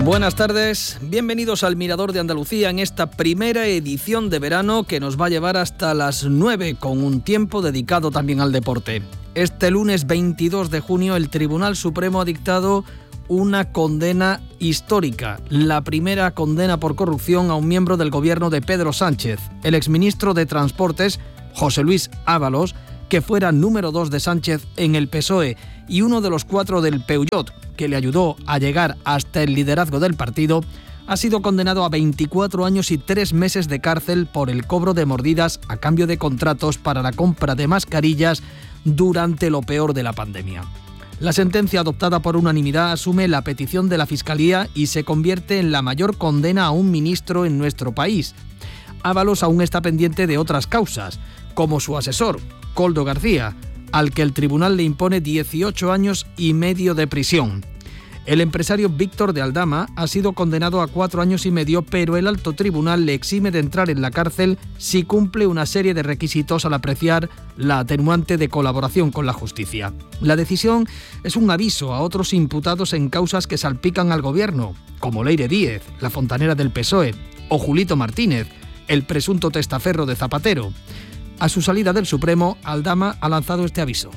Buenas tardes, bienvenidos al Mirador de Andalucía en esta primera edición de verano que nos va a llevar hasta las 9 con un tiempo dedicado también al deporte. Este lunes 22 de junio el Tribunal Supremo ha dictado una condena histórica, la primera condena por corrupción a un miembro del gobierno de Pedro Sánchez, el exministro de Transportes, José Luis Ábalos, que fuera número 2 de Sánchez en el PSOE y uno de los 4 del Peugeot, que le ayudó a llegar hasta el liderazgo del partido, ha sido condenado a 24 años y 3 meses de cárcel por el cobro de mordidas a cambio de contratos para la compra de mascarillas durante lo peor de la pandemia. La sentencia adoptada por unanimidad asume la petición de la Fiscalía y se convierte en la mayor condena a un ministro en nuestro país. Ábalos aún está pendiente de otras causas, como su asesor, Koldo García, al que el tribunal le impone 18 años y medio de prisión. El empresario Víctor de Aldama ha sido condenado a 4 años y medio, pero el alto tribunal le exime de entrar en la cárcel si cumple una serie de requisitos al apreciar la atenuante de colaboración con la justicia. La decisión es un aviso a otros imputados en causas que salpican al gobierno, como Leire Díez, la fontanera del PSOE, o Julito Martínez, el presunto testaferro de Zapatero. A su salida del Supremo, Aldama ha lanzado este aviso.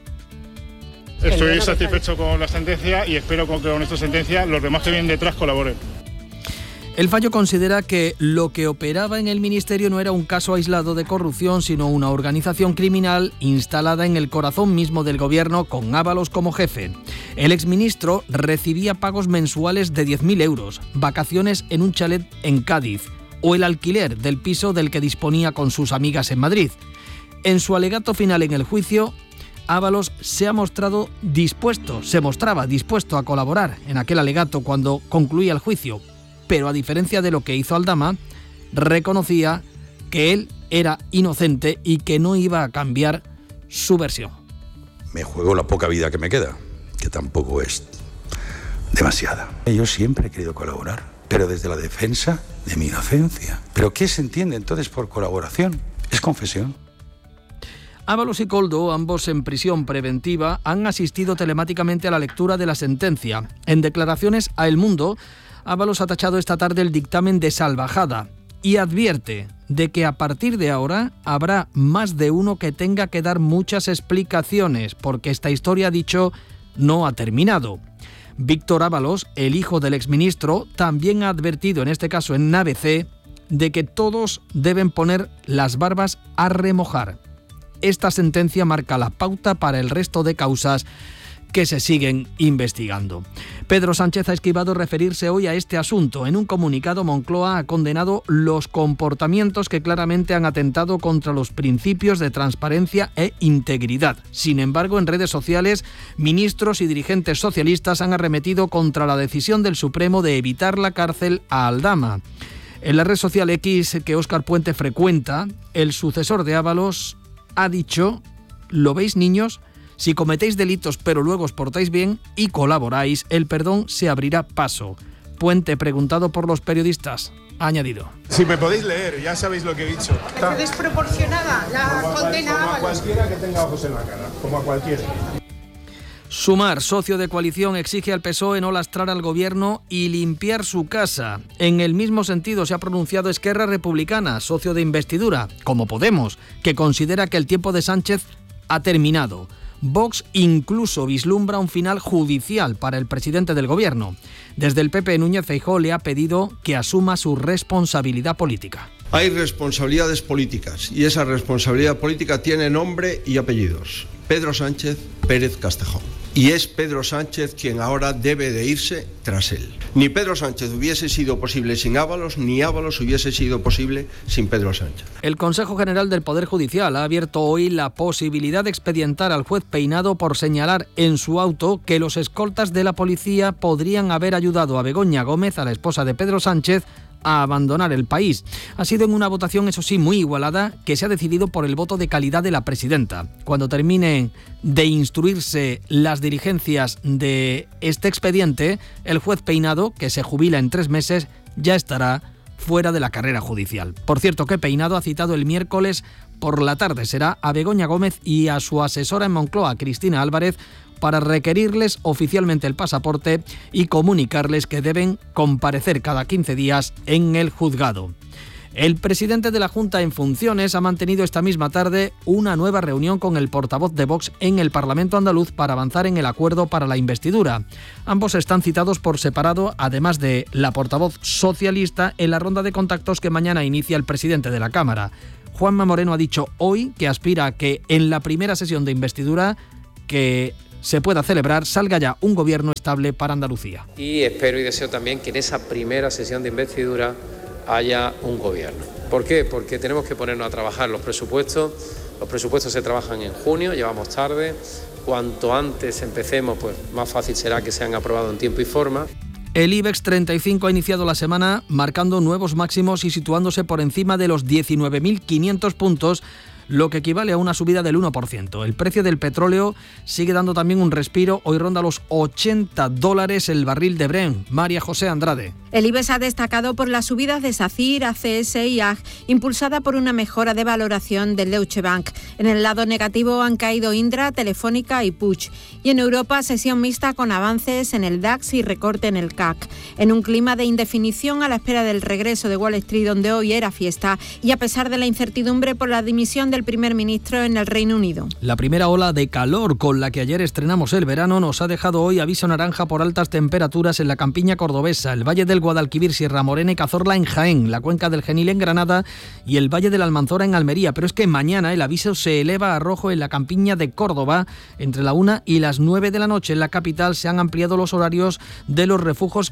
Estoy satisfecho con la sentencia y espero que con esta sentencia los demás que vienen detrás colaboren. El fallo considera que lo que operaba en el ministerio no era un caso aislado de corrupción, sino una organización criminal instalada en el corazón mismo del gobierno, con Ábalos como jefe. El exministro recibía pagos mensuales de 10.000 euros, vacaciones en un chalet en Cádiz o el alquiler del piso del que disponía con sus amigas en Madrid. En su alegato final en el juicio, Ábalos se mostraba dispuesto a colaborar en aquel alegato cuando concluía el juicio, pero a diferencia de lo que hizo Aldama, reconocía que él era inocente y que no iba a cambiar su versión. Me juego la poca vida que me queda, que tampoco es demasiada. Yo siempre he querido colaborar, pero desde la defensa de mi inocencia. ¿Pero qué se entiende entonces por colaboración? Es confesión. Ábalos y Koldo, ambos en prisión preventiva, han asistido telemáticamente a la lectura de la sentencia. En declaraciones a El Mundo, Ábalos ha tachado esta tarde el dictamen de salvajada y advierte de que a partir de ahora habrá más de uno que tenga que dar muchas explicaciones, porque esta historia, ha dicho, no ha terminado. Víctor Ábalos, el hijo del exministro, también ha advertido, en este caso en ABC, de que todos deben poner las barbas a remojar. Esta sentencia marca la pauta para el resto de causas que se siguen investigando. Pedro Sánchez ha esquivado referirse hoy a este asunto. En un comunicado, Moncloa ha condenado los comportamientos que claramente han atentado contra los principios de transparencia e integridad. Sin embargo, en redes sociales, ministros y dirigentes socialistas han arremetido contra la decisión del Supremo de evitar la cárcel a Aldama. En la red social X que Óscar Puente frecuenta, el sucesor de Ábalos ha dicho: ¿lo veis, niños? Si cometéis delitos pero luego os portáis bien y colaboráis, el perdón se abrirá paso. Puente, preguntado por los periodistas, ha añadido: si me podéis leer, ya sabéis lo que he dicho. ¿Es desproporcionada la condena a Ábalos? Como a cualquiera que tenga ojos en la cara, como a cualquiera. Sumar, socio de coalición, exige al PSOE no lastrar al gobierno y limpiar su casa. En el mismo sentido se ha pronunciado Esquerra Republicana, socio de investidura, como Podemos, que considera que el tiempo de Sánchez ha terminado. Vox incluso vislumbra un final judicial para el presidente del gobierno. Desde el PP, Núñez Feijóo le ha pedido que asuma su responsabilidad política. Hay responsabilidades políticas y esa responsabilidad política tiene nombre y apellidos. Pedro Sánchez Pérez Castejón. Y es Pedro Sánchez quien ahora debe de irse tras él. Ni Pedro Sánchez hubiese sido posible sin Ábalos, ni Ábalos hubiese sido posible sin Pedro Sánchez. El Consejo General del Poder Judicial ha abierto hoy la posibilidad de expedientar al juez Peinado por señalar en su auto que los escoltas de la policía podrían haber ayudado a Begoña Gómez, a la esposa de Pedro Sánchez, a abandonar el país. Ha sido en una votación, eso sí, muy igualada, que se ha decidido por el voto de calidad de la presidenta. Cuando terminen de instruirse las diligencias de este expediente, el juez Peinado, que se jubila en 3 meses, ya estará fuera de la carrera judicial. Por cierto, que Peinado ha citado el miércoles por la tarde será a Begoña Gómez y a su asesora en Moncloa, Cristina Álvarez, para requerirles oficialmente el pasaporte y comunicarles que deben comparecer cada 15 días en el juzgado. El presidente de la Junta en funciones ha mantenido esta misma tarde una nueva reunión con el portavoz de Vox en el Parlamento andaluz para avanzar en el acuerdo para la investidura. Ambos están citados por separado, además de la portavoz socialista, en la ronda de contactos que mañana inicia el presidente de la Cámara. Juanma Moreno ha dicho hoy que aspira a que en la primera sesión de investidura que se pueda celebrar salga ya un gobierno estable para Andalucía. Y espero y deseo también que en esa primera sesión de investidura haya un gobierno. ¿Por qué? Porque tenemos que ponernos a trabajar los presupuestos. Los presupuestos se trabajan en junio, llevamos tarde. Cuanto antes empecemos, pues más fácil será que sean aprobados en tiempo y forma. El IBEX 35 ha iniciado la semana marcando nuevos máximos y situándose por encima de los 19.500 puntos, lo que equivale a una subida del 1%. El precio del petróleo sigue dando también un respiro. Hoy ronda los $80 el barril de Brent. María José Andrade. El IBEX ha destacado por las subidas de SACIR, ACS y AG, impulsada por una mejora de valoración del Deutsche Bank. En el lado negativo han caído Indra, Telefónica y Puig. Y en Europa, sesión mixta con avances en el DAX y recorte en el CAC. En un clima de indefinición a la espera del regreso de Wall Street, donde hoy era fiesta, y a pesar de la incertidumbre por la dimisión del primer ministro en el Reino Unido. La primera ola de calor con la que ayer estrenamos el verano nos ha dejado hoy aviso naranja por altas temperaturas en la campiña cordobesa, el Valle del Guadalquivir, Sierra Morena y Cazorla en Jaén, la cuenca del Genil en Granada y el Valle de la Almanzora en Almería. Pero es que mañana el aviso se eleva a rojo en la campiña de Córdoba. Entre la 1 y las 9 de la noche en la capital se han ampliado los horarios de los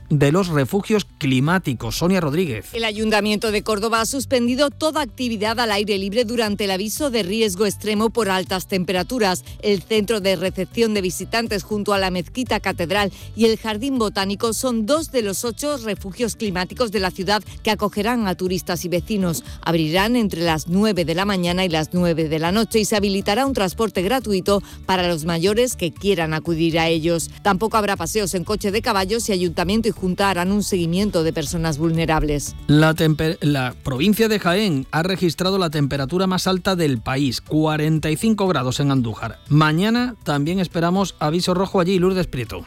refugios climáticos. Sonia Rodríguez. El Ayuntamiento de Córdoba ha suspendido toda actividad al aire libre durante el aviso de riesgo extremo por altas temperaturas. El centro de recepción de visitantes junto a la Mezquita Catedral y el Jardín Botánico son 2 de los 8 refugios climáticos de la ciudad que acogerán a turistas y vecinos. Abrirán entre las 9 de la mañana y las 9 de la noche y se habilitará un transporte gratuito para los mayores que quieran acudir a ellos. Tampoco habrá paseos en coche de caballos y Ayuntamiento y Junta harán un seguimiento de personas vulnerables. La provincia de Jaén ha registrado la temperatura más alta del país, 45 grados en Andújar. Mañana también esperamos aviso rojo allí, Lourdes Prieto.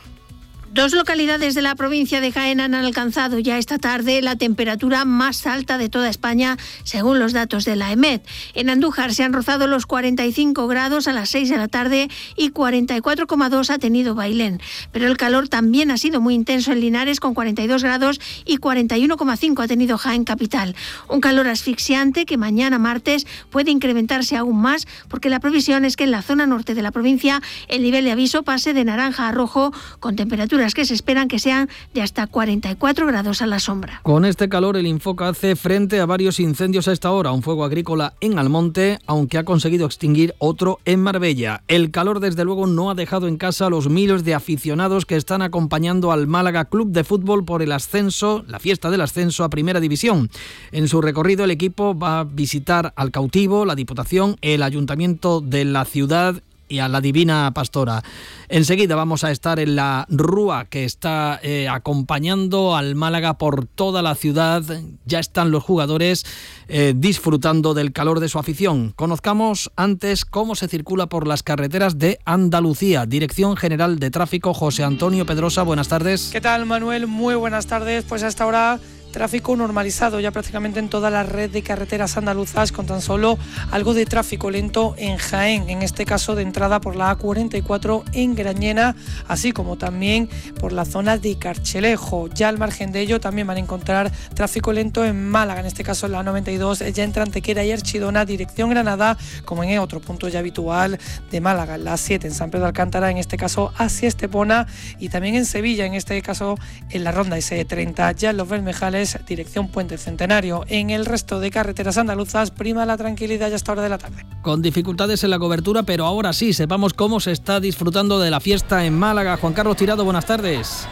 2 localidades de la provincia de Jaén han alcanzado ya esta tarde la temperatura más alta de toda España, según los datos de la EMET. En Andújar se han rozado los 45 grados a las 6 de la tarde y 44,2 ha tenido Bailén. Pero el calor también ha sido muy intenso en Linares, con 42 grados y 41,5 ha tenido Jaén capital. Un calor asfixiante que mañana martes puede incrementarse aún más, porque la previsión es que en la zona norte de la provincia el nivel de aviso pase de naranja a rojo, con temperaturas que se esperan que sean de hasta 44 grados a la sombra. Con este calor, el Infoca hace frente a varios incendios a esta hora. Un fuego agrícola en Almonte, aunque ha conseguido extinguir otro en Marbella. El calor, desde luego, no ha dejado en casa a los miles de aficionados que están acompañando al Málaga Club de Fútbol por el ascenso, la fiesta del ascenso a Primera División. En su recorrido, el equipo va a visitar al Cautivo, la Diputación, el Ayuntamiento de la ciudad y a la Divina Pastora. Enseguida vamos a estar en la rúa que está acompañando al Málaga por toda la ciudad. Ya están los jugadores disfrutando del calor de su afición. Conozcamos antes cómo se circula por las carreteras de Andalucía. Dirección General de Tráfico, José Antonio Pedrosa, buenas tardes. ¿Qué tal, Manuel? Muy buenas tardes. Pues hasta ahora tráfico normalizado ya prácticamente en toda la red de carreteras andaluzas, con tan solo algo de tráfico lento en Jaén, en este caso de entrada por la A44 en Grañena, así como también por la zona de Carchelejo. Ya al margen de ello también van a encontrar tráfico lento en Málaga, en este caso en la A92, ya entre Antequera y Archidona, dirección Granada, como en otro punto ya habitual de Málaga, la A7 en San Pedro de Alcántara, en este caso hacia Estepona, y también en Sevilla, en este caso en la ronda S30, ya en Los Bermejales, dirección Puente Centenario. En el resto de carreteras andaluzas prima la tranquilidad ya a esta hora de la tarde. Con dificultades en la cobertura, pero ahora sí, sepamos cómo se está disfrutando de la fiesta en Málaga. Juan Carlos Tirado, buenas tardes.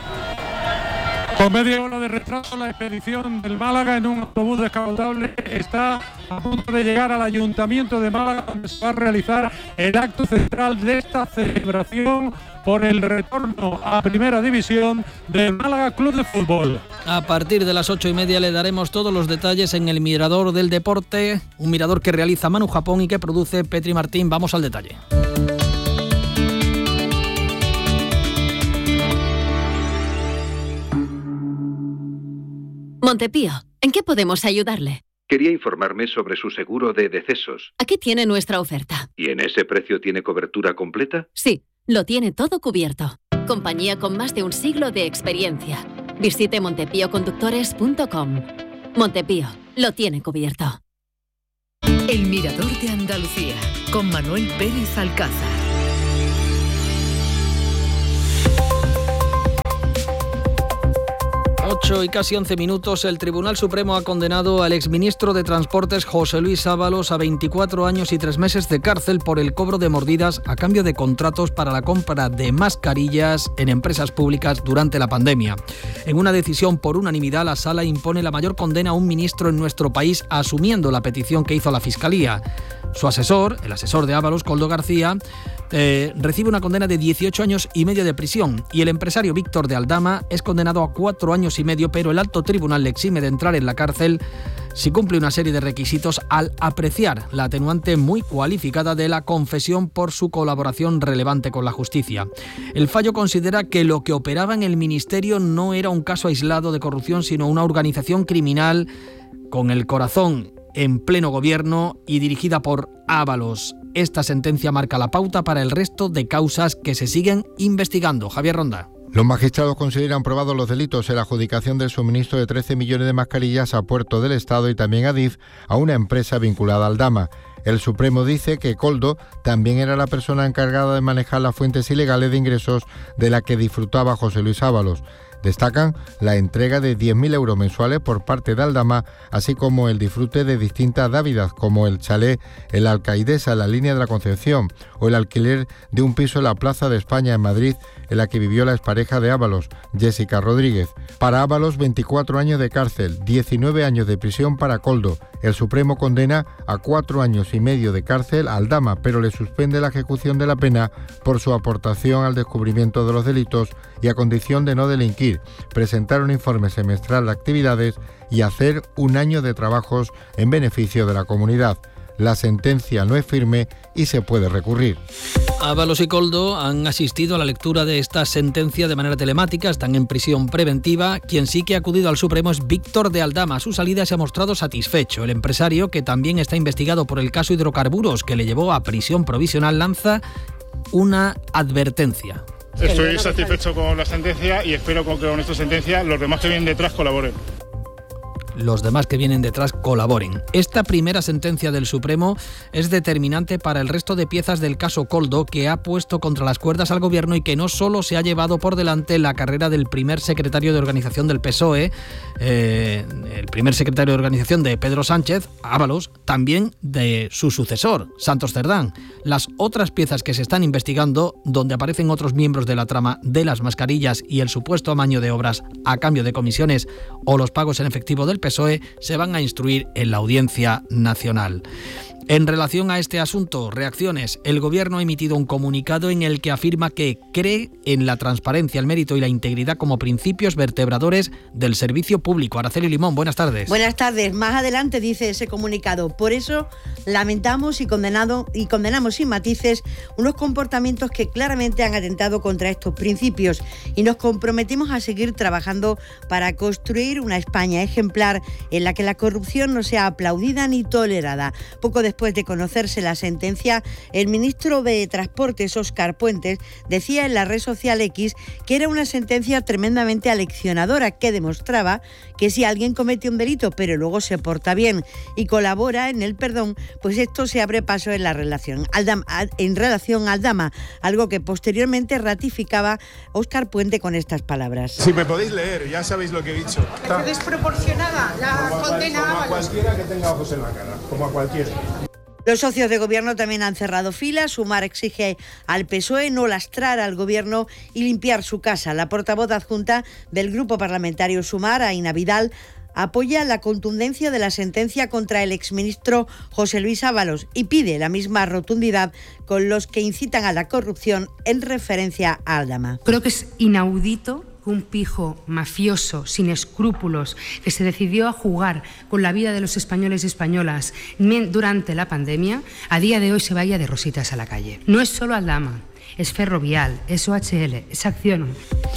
Con media hora de retraso, la expedición del Málaga en un autobús descapotable está a punto de llegar al Ayuntamiento de Málaga, donde se va a realizar el acto central de esta celebración por el retorno a Primera División del Málaga Club de Fútbol. A partir de las 8:30 le daremos todos los detalles en el Mirador del Deporte, un mirador que realiza Manu Japón y que produce Petri Martín. Vamos al detalle. Montepío, ¿en qué podemos ayudarle? Quería informarme sobre su seguro de decesos. Aquí tiene nuestra oferta. ¿Y en ese precio tiene cobertura completa? Sí, lo tiene todo cubierto. Compañía con más de un siglo de experiencia. Visite montepíoconductores.com. Montepío, lo tiene cubierto. El Mirador de Andalucía, con Manuel Pérez Alcázar. 8 y casi 11 minutos, el Tribunal Supremo ha condenado al exministro de Transportes José Luis Ábalos a 24 años y 3 meses de cárcel por el cobro de mordidas a cambio de contratos para la compra de mascarillas en empresas públicas durante la pandemia. En una decisión por unanimidad, la Sala impone la mayor condena a un ministro en nuestro país, asumiendo la petición que hizo la Fiscalía. Su asesor, el asesor de Ábalos, Koldo García, recibe una condena de 18 años y medio de prisión, y el empresario Víctor de Aldama es condenado a 4 años y medio, pero el alto tribunal le exime de entrar en la cárcel si cumple una serie de requisitos al apreciar la atenuante muy cualificada de la confesión por su colaboración relevante con la justicia. El fallo considera que lo que operaba en el ministerio no era un caso aislado de corrupción, sino una organización criminal con el corazón en pleno gobierno y dirigida por Ábalos. Esta sentencia marca la pauta para el resto de causas que se siguen investigando. Javier Ronda. Los magistrados consideran probados los delitos en la adjudicación del suministro de 13 millones de mascarillas a Puerto del Estado y también a DIF, a una empresa vinculada al Aldama. El Supremo dice que Koldo también era la persona encargada de manejar las fuentes ilegales de ingresos de la que disfrutaba José Luis Ábalos. Destacan la entrega de 10.000 euros mensuales por parte de Aldama, así como el disfrute de distintas dávidas, como el chalet en la Alcaidesa, en la línea de la Concepción, o el alquiler de un piso en la Plaza de España, en Madrid, en la que vivió la expareja de Ábalos, Jessica Rodríguez. Para Ábalos, 24 años de cárcel, 19 años de prisión para Koldo. El Supremo condena a 4 años y medio de cárcel a Aldama, pero le suspende la ejecución de la pena por su aportación al descubrimiento de los delitos y a condición de no delinquir, presentar un informe semestral de actividades y hacer un año de trabajos en beneficio de la comunidad. La sentencia no es firme y se puede recurrir. Ábalos y Koldo han asistido a la lectura de esta sentencia de manera telemática, están en prisión preventiva. Quien sí que ha acudido al Supremo es Víctor de Aldama. A su salida se ha mostrado satisfecho. El empresario, que también está investigado por el caso hidrocarburos que le llevó a prisión provisional, lanza una advertencia. Estoy satisfecho con la sentencia y espero que con esta sentencia los demás que vienen detrás colaboren. Los demás que vienen detrás colaboren. Esta primera sentencia del Supremo es determinante para el resto de piezas del caso Koldo, que ha puesto contra las cuerdas al gobierno y que no solo se ha llevado por delante la carrera del primer secretario de organización del PSOE, el primer secretario de organización de Pedro Sánchez, Ábalos, también de su sucesor, Santos Cerdán. Las otras piezas que se están investigando, donde aparecen otros miembros de la trama de las mascarillas y el supuesto amaño de obras a cambio de comisiones o los pagos en efectivo del PSOE, se van a instruir en la Audiencia Nacional. En relación a este asunto, reacciones. El Gobierno ha emitido un comunicado en el que afirma que cree en la transparencia, el mérito y la integridad como principios vertebradores del servicio público. Araceli Limón, buenas tardes. Buenas tardes. Más adelante dice ese comunicado: por eso lamentamos y condenamos sin matices unos comportamientos que claramente han atentado contra estos principios y nos comprometimos a seguir trabajando para construir una España ejemplar en la que la corrupción no sea aplaudida ni tolerada. Poco después de conocerse la sentencia, el ministro de Transportes, Óscar Puentes, decía en la red social X que era una sentencia tremendamente aleccionadora, que demostraba que si alguien comete un delito pero luego se porta bien y colabora en el perdón, pues esto se abre paso en relación a Aldama, algo que posteriormente ratificaba Óscar Puente con estas palabras. Si me podéis leer, ya sabéis lo que he dicho. Es desproporcionada la condena. Como a cualquiera que tenga ojos en la cara, como a cualquiera. Los socios de gobierno también han cerrado filas. Sumar exige al PSOE no lastrar al gobierno y limpiar su casa. La portavoz adjunta del grupo parlamentario Sumar, Aina Vidal, apoya la contundencia de la sentencia contra el exministro José Luis Ábalos y pide la misma rotundidad con los que incitan a la corrupción en referencia a Aldama. Creo que es inaudito un pijo mafioso, sin escrúpulos, que se decidió a jugar con la vida de los españoles y españolas durante la pandemia, a día de hoy se vaya de rositas a la calle. No es solo Aldama, es Ferrovial, es OHL, es Acciona.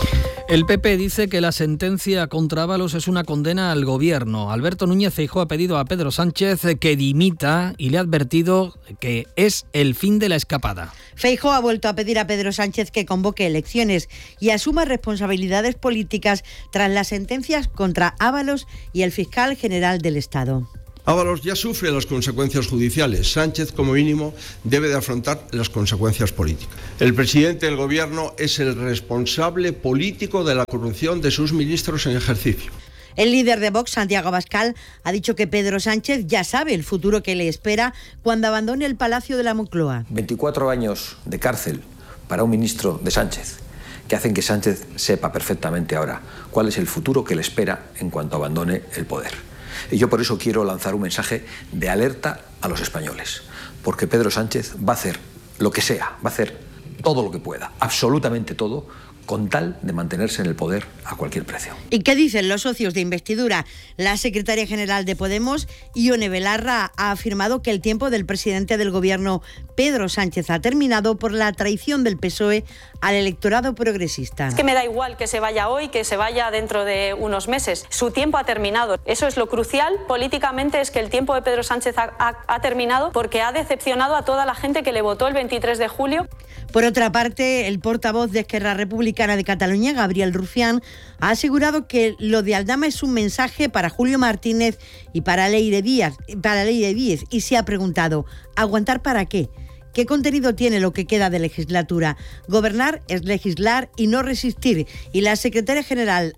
El PP dice que la sentencia contra Ábalos es una condena al gobierno. Alberto Núñez Feijóo ha pedido a Pedro Sánchez que dimita y le ha advertido que es el fin de la escapada. Feijóo ha vuelto a pedir a Pedro Sánchez que convoque elecciones y asuma responsabilidades políticas tras las sentencias contra Ábalos y el fiscal general del Estado. Ábalos ya sufre las consecuencias judiciales. Sánchez, como mínimo, debe de afrontar las consecuencias políticas. El presidente del Gobierno es el responsable político de la corrupción de sus ministros en ejercicio. El líder de Vox, Santiago Abascal, ha dicho que Pedro Sánchez ya sabe el futuro que le espera cuando abandone el Palacio de la Moncloa. 24 años de cárcel para un ministro de Sánchez, que hacen que Sánchez sepa perfectamente ahora cuál es el futuro que le espera en cuanto abandone el poder. Y yo por eso quiero lanzar un mensaje de alerta a los españoles, porque Pedro Sánchez va a hacer lo que sea, va a hacer todo lo que pueda, absolutamente todo, con tal de mantenerse en el poder a cualquier precio. ¿Y qué dicen los socios de investidura? La secretaria general de Podemos, Ione Belarra, ha afirmado que el tiempo del presidente del Gobierno, Pedro Sánchez, ha terminado por la traición del PSOE al electorado progresista. Es que me da igual que se vaya hoy, que se vaya dentro de unos meses. Su tiempo ha terminado. Eso es lo crucial políticamente, es que el tiempo de Pedro Sánchez ha terminado porque ha decepcionado a toda la gente que le votó el 23 de julio. Por otra parte, el portavoz de Esquerra Republicana de Cataluña, Gabriel Rufián, ha asegurado que lo de Aldama es un mensaje para Julio Martínez y para Leire Díaz, y se ha preguntado, ¿aguantar para qué? ¿Qué contenido tiene lo que queda de legislatura? Gobernar es legislar y no resistir. Y la secretaria general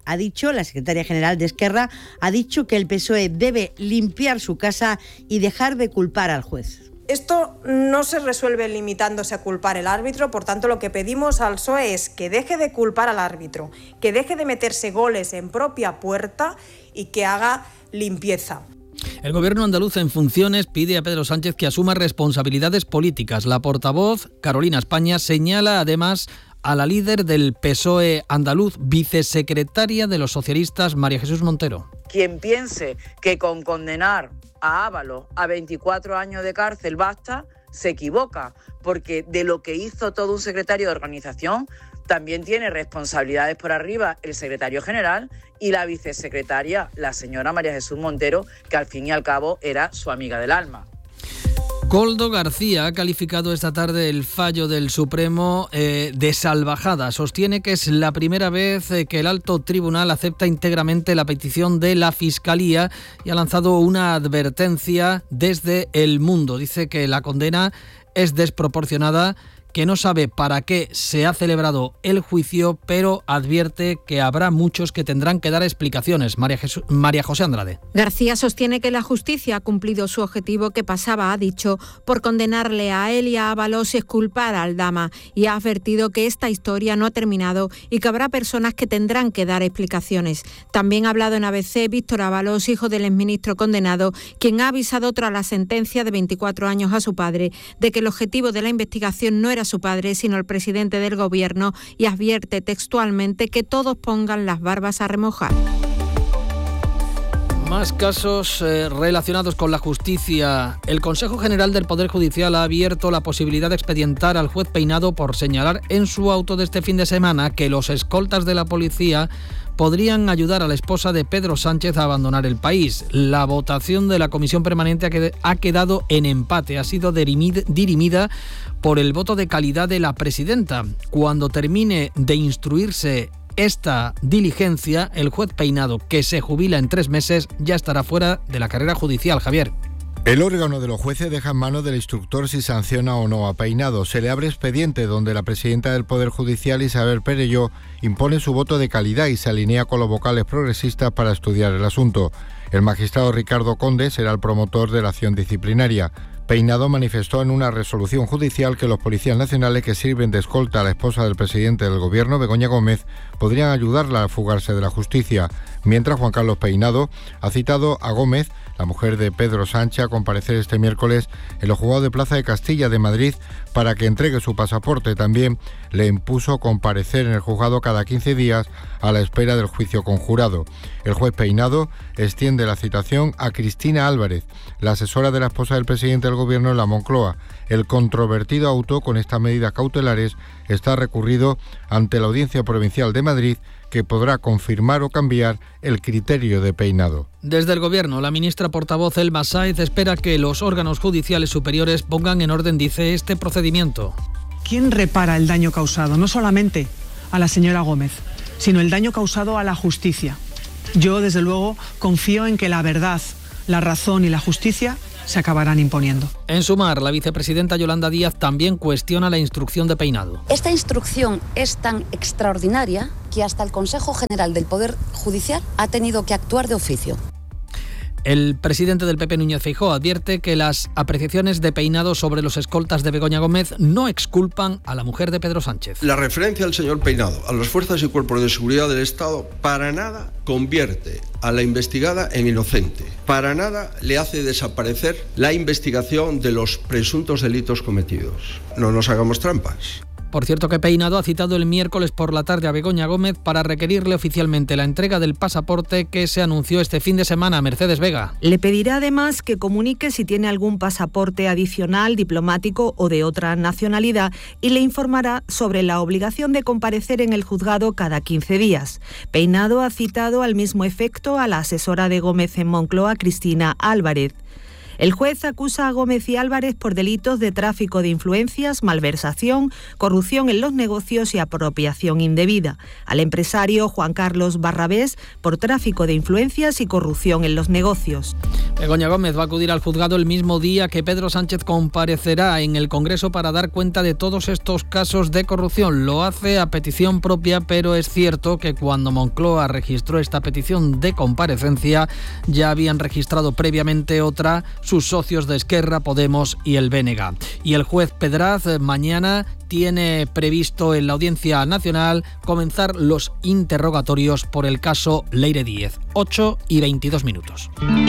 de Esquerra ha dicho que el PSOE debe limpiar su casa y dejar de culpar al juez. Esto no se resuelve limitándose a culpar al árbitro, por tanto lo que pedimos al PSOE es que deje de culpar al árbitro, que deje de meterse goles en propia puerta y que haga limpieza. El gobierno andaluz en funciones pide a Pedro Sánchez que asuma responsabilidades políticas. La portavoz, Carolina España, señala además a la líder del PSOE andaluz, vicesecretaria de los socialistas, María Jesús Montero. Quien piense que con condenar a Ábalos a 24 años de cárcel basta, se equivoca, porque de lo que hizo todo un secretario de organización también tiene responsabilidades por arriba el secretario general y la vicesecretaria, la señora María Jesús Montero, que al fin y al cabo era su amiga del alma. Koldo García ha calificado esta tarde el fallo del Supremo de salvajada. Sostiene que es la primera vez que el alto tribunal acepta íntegramente la petición de la Fiscalía y ha lanzado una advertencia desde El Mundo. Dice que la condena es desproporcionada, que no sabe para qué se ha celebrado el juicio, pero advierte que habrá muchos que tendrán que dar explicaciones. María José Andrade. García sostiene que la justicia ha cumplido su objetivo, que pasaba, ha dicho, por condenarle a él y a Ábalos y exculpar a Aldama, y ha advertido que esta historia no ha terminado y que habrá personas que tendrán que dar explicaciones. También ha hablado en ABC Víctor Ábalos, hijo del exministro condenado, quien ha avisado tras la sentencia de 24 años a su padre de que el objetivo de la investigación no era su padre, sino el presidente del gobierno, y advierte textualmente que todos pongan las barbas a remojar. Más casos relacionados con la justicia. El Consejo General del Poder Judicial ha abierto la posibilidad de expedientar al juez Peinado por señalar en su auto de este fin de semana que los escoltas de la policía podrían ayudar a la esposa de Pedro Sánchez a abandonar el país. La votación de la comisión permanente ha quedado en empate. Ha sido dirimida por el voto de calidad de la presidenta. Cuando termine de instruirse esta diligencia, el juez Peinado, que se jubila en 3 meses, ya estará fuera de la carrera judicial. Javier. El órgano de los jueces deja en manos del instructor si sanciona o no a Peinado. Se le abre expediente donde la presidenta del Poder Judicial, Isabel Perelló, impone su voto de calidad y se alinea con los vocales progresistas para estudiar el asunto. El magistrado Ricardo Conde será el promotor de la acción disciplinaria. Peinado manifestó en una resolución judicial que los policías nacionales que sirven de escolta a la esposa del presidente del gobierno, Begoña Gómez, podrían ayudarla a fugarse de la justicia, mientras Juan Carlos Peinado ha citado a Gómez, la mujer de Pedro Sánchez, a comparecer este miércoles en los juzgados de Plaza de Castilla de Madrid para que entregue su pasaporte. También le impuso comparecer en el juzgado cada 15 días a la espera del juicio conjurado. El juez Peinado extiende la citación a Cristina Álvarez, la asesora de la esposa del presidente del gobierno en la Moncloa. El controvertido auto con estas medidas cautelares está recurrido ante la Audiencia Provincial de Madrid, que podrá confirmar o cambiar el criterio de peinado. Desde el Gobierno, la ministra portavoz Elma Sáez espera que los órganos judiciales superiores pongan en orden, dice, este procedimiento. ¿Quién repara el daño causado? No solamente a la señora Gómez, sino el daño causado a la justicia. Yo, desde luego, confío en que la verdad, la razón y la justicia se acabarán imponiendo. En Sumar, la vicepresidenta Yolanda Díaz también cuestiona la instrucción de peinado. Esta instrucción es tan extraordinaria que hasta el Consejo General del Poder Judicial ha tenido que actuar de oficio. El presidente del PP, Núñez Feijóo, advierte que las apreciaciones de peinado sobre los escoltas de Begoña Gómez no exculpan a la mujer de Pedro Sánchez. La referencia al señor Peinado a las fuerzas y cuerpos de seguridad del Estado para nada convierte a la investigada en inocente. Para nada le hace desaparecer la investigación de los presuntos delitos cometidos. No nos hagamos trampas. Por cierto que Peinado ha citado el miércoles por la tarde a Begoña Gómez para requerirle oficialmente la entrega del pasaporte que se anunció este fin de semana. Mercedes Vega. Le pedirá además que comunique si tiene algún pasaporte adicional, diplomático o de otra nacionalidad y le informará sobre la obligación de comparecer en el juzgado cada 15 días. Peinado ha citado al mismo efecto a la asesora de Gómez en Moncloa, Cristina Álvarez. El juez acusa a Gómez y Álvarez por delitos de tráfico de influencias, malversación, corrupción en los negocios y apropiación indebida. Al empresario Juan Carlos Barrabés por tráfico de influencias y corrupción en los negocios. Begoña Gómez va a acudir al juzgado el mismo día que Pedro Sánchez comparecerá en el Congreso para dar cuenta de todos estos casos de corrupción. Lo hace a petición propia, pero es cierto que cuando Moncloa registró esta petición de comparecencia ya habían registrado previamente otra sus socios de Esquerra, Podemos y el BNG. Y el juez Pedraz mañana tiene previsto en la Audiencia Nacional comenzar los interrogatorios por el caso Leire Díez. 8:22.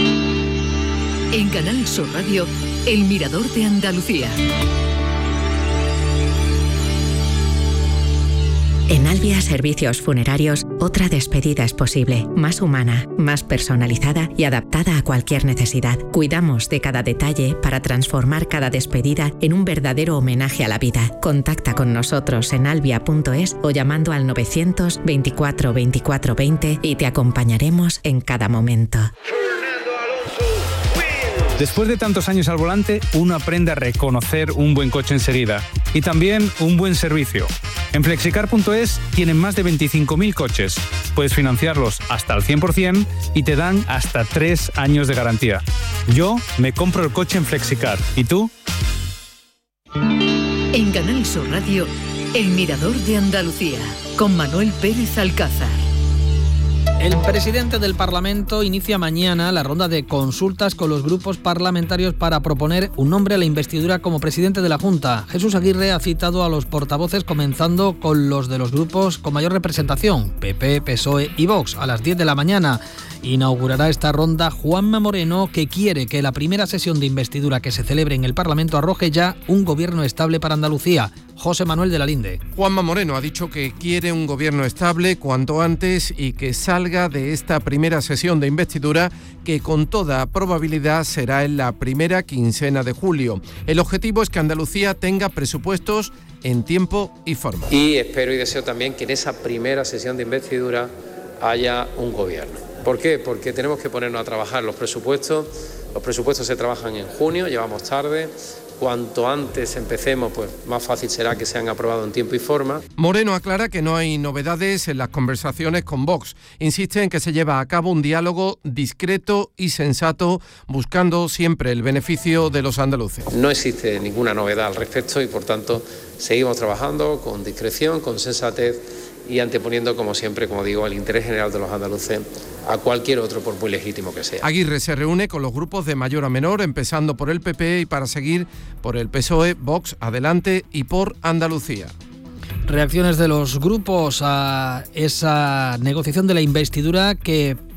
En Canal Sur Radio, El Mirador de Andalucía. En Albia Servicios Funerarios, otra despedida es posible, más humana, más personalizada y adaptada a cualquier necesidad. Cuidamos de cada detalle para transformar cada despedida en un verdadero homenaje a la vida. Contacta con nosotros en albia.es o llamando al 924 24 20 y te acompañaremos en cada momento. Después de tantos años al volante, uno aprende a reconocer un buen coche enseguida y también un buen servicio. En Flexicar.es tienen más de 25.000 coches. Puedes financiarlos hasta el 100% y te dan hasta 3 años de garantía. Yo me compro el coche en Flexicar. ¿Y tú? En Canal Sur Radio, El Mirador de Andalucía, con Manuel Pérez Alcázar. El presidente del Parlamento inicia mañana la ronda de consultas con los grupos parlamentarios para proponer un nombre a la investidura como presidente de la Junta. Jesús Aguirre ha citado a los portavoces, comenzando con los de los grupos con mayor representación, PP, PSOE y Vox, a las 10 de la mañana. Inaugurará esta ronda Juanma Moreno, que quiere que la primera sesión de investidura que se celebre en el Parlamento arroje ya un gobierno estable para Andalucía. José Manuel de la Linde. Juanma Moreno ha dicho que quiere un gobierno estable cuanto antes y que salga de esta primera sesión de investidura, que con toda probabilidad será en la primera quincena de julio. El objetivo es que Andalucía tenga presupuestos en tiempo y forma. Y espero y deseo también que en esa primera sesión de investidura haya un gobierno. ¿Por qué? Porque tenemos que ponernos a trabajar los presupuestos. Los presupuestos se trabajan en junio, llevamos tarde. Cuanto antes empecemos, pues más fácil será que sean aprobados en tiempo y forma. Moreno aclara que no hay novedades en las conversaciones con Vox. Insiste en que se lleva a cabo un diálogo discreto y sensato, buscando siempre el beneficio de los andaluces. No existe ninguna novedad al respecto y, por tanto, seguimos trabajando con discreción, con sensatez y anteponiendo, como siempre, como digo, el interés general de los andaluces a cualquier otro, por muy legítimo que sea. Aguirre se reúne con los grupos de mayor a menor, empezando por el PP y para seguir por el PSOE, Vox, Adelante y por Andalucía. Reacciones de los grupos a esa negociación de la investidura que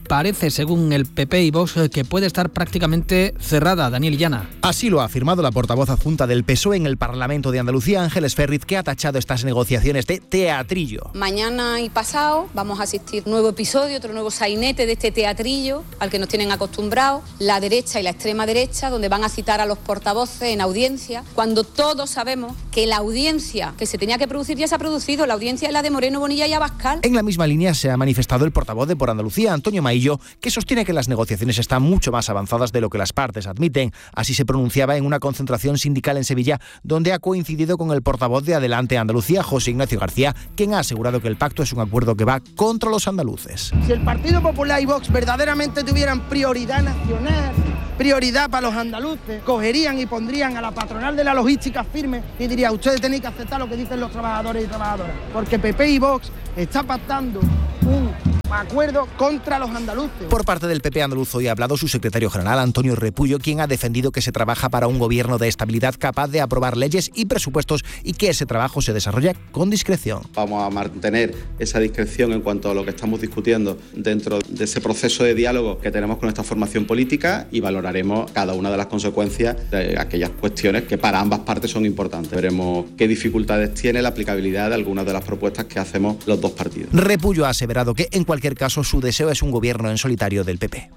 parece, según el PP y Vox, que puede estar prácticamente cerrada. Daniel Llana. Así lo ha afirmado la portavoz adjunta del PSOE en el Parlamento de Andalucía, Ángeles Ferriz, que ha tachado estas negociaciones de teatrillo. Mañana y pasado vamos a asistir a un nuevo episodio, otro nuevo sainete de este teatrillo al que nos tienen acostumbrados, la derecha y la extrema derecha, donde van a citar a los portavoces en audiencia, cuando todos sabemos que la audiencia que se tenía que producir ya se ha producido, la audiencia es la de Moreno Bonilla y Abascal. En la misma línea se ha manifestado el portavoz de Por Andalucía, Antonio Maillo, que sostiene que las negociaciones están mucho más avanzadas de lo que las partes admiten. Así se pronunciaba en una concentración sindical en Sevilla, donde ha coincidido con el portavoz de Adelante Andalucía, José Ignacio García, quien ha asegurado que el pacto es un acuerdo que va contra los andaluces. Si el Partido Popular y Vox verdaderamente tuvieran prioridad nacional, prioridad para los andaluces, cogerían y pondrían a la patronal de la logística firme y diría: ustedes tenéis que aceptar lo que dicen los trabajadores y trabajadoras, porque PP y Vox está pactando un acuerdo contra los andaluces. Por parte del PP andaluz hoy ha hablado su secretario general, Antonio Repullo, quien ha defendido que se trabaja para un gobierno de estabilidad capaz de aprobar leyes y presupuestos y que ese trabajo se desarrolla con discreción. Vamos a mantener esa discreción en cuanto a lo que estamos discutiendo dentro de ese proceso de diálogo que tenemos con esta formación política y valoraremos cada una de las consecuencias de aquellas cuestiones que para ambas partes son importantes. Veremos qué dificultades tiene la aplicabilidad de algunas de las propuestas que hacemos los dos partidos. Repullo ha aseverado que en cualquier caso su deseo es un gobierno en solitario del PP.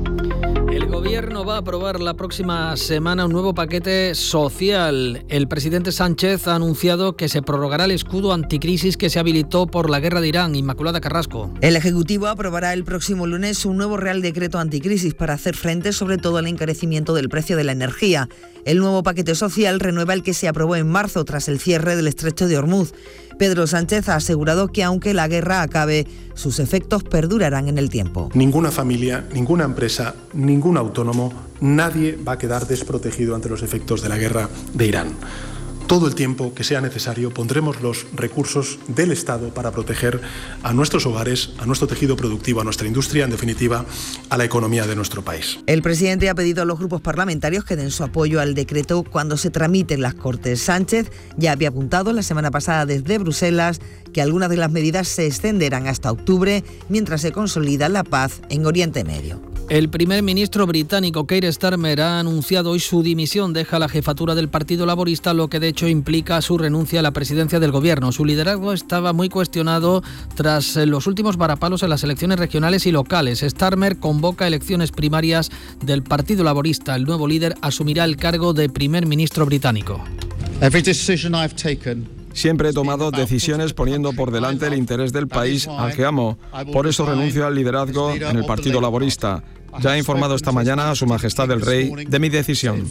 El gobierno va a aprobar la próxima semana un nuevo paquete social. El presidente Sánchez ha anunciado que se prorrogará el escudo anticrisis que se habilitó por la guerra de Irán. Inmaculada Carrasco. El Ejecutivo aprobará el próximo lunes un nuevo Real Decreto anticrisis para hacer frente sobre todo al encarecimiento del precio de la energía. El nuevo paquete social renueva el que se aprobó en marzo tras el cierre del Estrecho de Hormuz. Pedro Sánchez ha asegurado que aunque la guerra acabe, sus efectos perdurarán en el tiempo. Ninguna familia, ninguna empresa, ningún autónomo, nadie va a quedar desprotegido ante los efectos de la guerra de Irán. Todo el tiempo que sea necesario pondremos los recursos del Estado para proteger a nuestros hogares, a nuestro tejido productivo, a nuestra industria, en definitiva, a la economía de nuestro país. El presidente ha pedido a los grupos parlamentarios que den su apoyo al decreto cuando se tramite en las Cortes. Sánchez ya había apuntado la semana pasada desde Bruselas que algunas de las medidas se extenderán hasta octubre mientras se consolida la paz en Oriente Medio. El primer ministro británico Keir Starmer ha anunciado hoy su dimisión. Deja la jefatura del Partido Laborista, lo que de hecho implica su renuncia a la presidencia del gobierno. Su liderazgo estaba muy cuestionado tras los últimos varapalos en las elecciones regionales y locales. Starmer convoca elecciones primarias del Partido Laborista. El nuevo líder asumirá el cargo de primer ministro británico. Siempre he tomado decisiones poniendo por delante el interés del país al que amo. Por eso renuncio al liderazgo en el Partido Laborista. Ya he informado esta mañana a Su Majestad el Rey de mi decisión.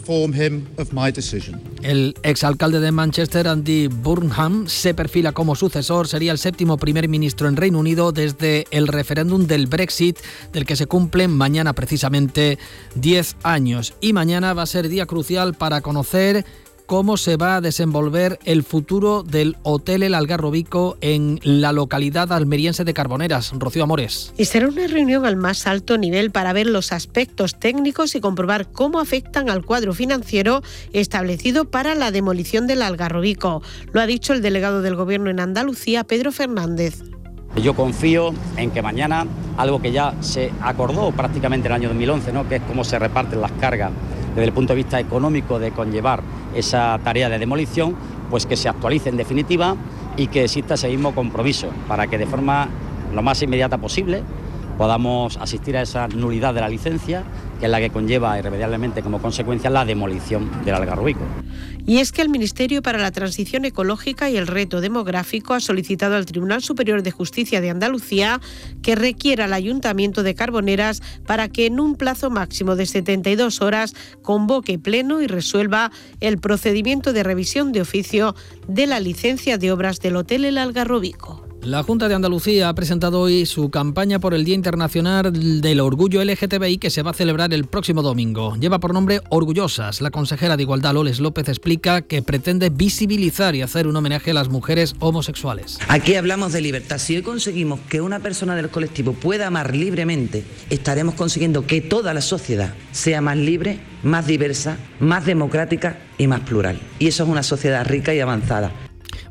El exalcalde de Manchester, Andy Burnham, se perfila como sucesor. Sería el séptimo primer ministro en Reino Unido desde el referéndum del Brexit, del que se cumplen mañana precisamente 10 años. Y mañana va a ser día crucial para conocer cómo se va a desenvolver el futuro del Hotel El Algarrobico en la localidad almeriense de Carboneras. Rocío Amores. Y será una reunión al más alto nivel para ver los aspectos técnicos y comprobar cómo afectan al cuadro financiero establecido para la demolición del Algarrobico. Lo ha dicho el delegado del Gobierno en Andalucía, Pedro Fernández. Yo confío en que mañana, algo que ya se acordó prácticamente en el año 2011, ¿no?, que es cómo se reparten las cargas desde el punto de vista económico de conllevar esa tarea de demolición, pues que se actualice en definitiva y que exista ese mismo compromiso para que de forma lo más inmediata posible podamos asistir a esa nulidad de la licencia, que es la que conlleva irremediablemente como consecuencia la demolición del Algarrobico. Y es que el Ministerio para la Transición Ecológica y el Reto Demográfico ha solicitado al Tribunal Superior de Justicia de Andalucía que requiera al Ayuntamiento de Carboneras para que en un plazo máximo de 72 horas convoque pleno y resuelva el procedimiento de revisión de oficio de la licencia de obras del Hotel El Algarrobico. La Junta de Andalucía ha presentado hoy su campaña por el Día Internacional del Orgullo LGTBI, que se va a celebrar el próximo domingo. Lleva por nombre Orgullosas. La consejera de Igualdad, Loles López, explica que pretende visibilizar y hacer un homenaje a las mujeres homosexuales. Aquí hablamos de libertad. Si hoy conseguimos que una persona del colectivo pueda amar libremente, estaremos consiguiendo que toda la sociedad sea más libre, más diversa, más democrática y más plural. Y eso es una sociedad rica y avanzada.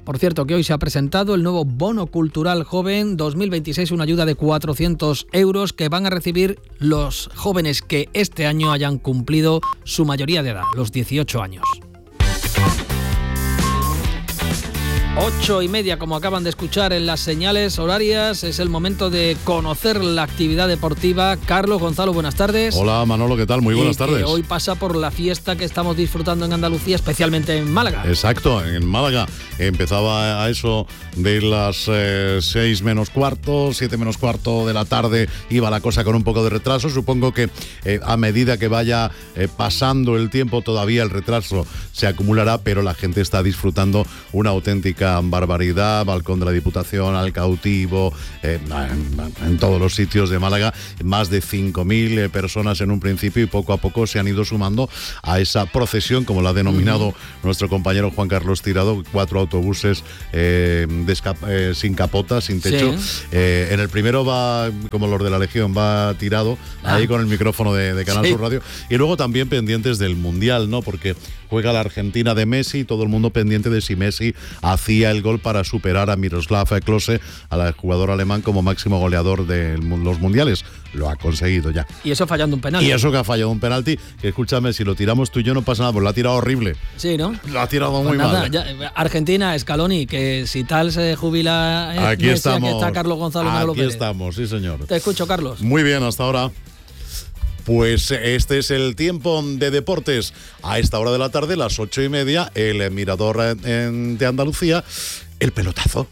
Por cierto, que hoy se ha presentado el nuevo Bono Cultural Joven 2026, una ayuda de 400 euros que van a recibir los jóvenes que este año hayan cumplido su mayoría de edad, los 18 años. 8:30, como acaban de escuchar en las señales horarias, es el momento de conocer la actividad deportiva. Carlos Gonzalo, buenas tardes. Hola Manolo, ¿qué tal? Muy buenas tardes. Hoy pasa por la fiesta que estamos disfrutando en Andalucía, especialmente en Málaga. Exacto, en Málaga empezaba a eso de las 6 menos cuarto, 7 menos cuarto de la tarde, iba la cosa con un poco de retraso. Supongo que a medida que vaya pasando el tiempo todavía el retraso se acumulará, pero la gente está disfrutando una auténtica barbaridad. Balcón de la Diputación, al Cautivo, en todos los sitios de Málaga, más de 5.000 personas en un principio, y poco a poco se han ido sumando a esa procesión, como la ha denominado nuestro compañero Juan Carlos Tirado, 4 autobuses sin capota, sin techo. Sí. En el primero va, como los de la Legión, va Tirado, ahí con el micrófono de Canal Sur Radio, y luego también pendientes del Mundial, ¿no? Porque juega la Argentina de Messi, todo el mundo pendiente de si Messi hacía el gol para superar a Miroslav Klose, al jugador alemán, como máximo goleador de los mundiales. Lo ha conseguido ya. Y eso fallando un penalti. Y eso que ha fallado un penalti, que escúchame, si lo tiramos tú y yo no pasa nada, pues lo ha tirado horrible. Sí, ¿no? Lo ha tirado muy mal. Ya, Argentina, Scaloni, que si tal se jubila aquí Messi, estamos. Aquí está Carlos Gonzalo Manolo Aquí Pérez. estamos, sí señor. Te escucho, Carlos. Muy bien, hasta ahora. Pues este es el tiempo de deportes. A esta hora de la tarde, las 8:30, el Mirador de Andalucía, el pelotazo.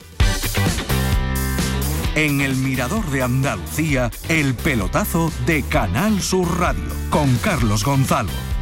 En el Mirador de Andalucía, el pelotazo de Canal Sur Radio, con Carlos Gonzalo.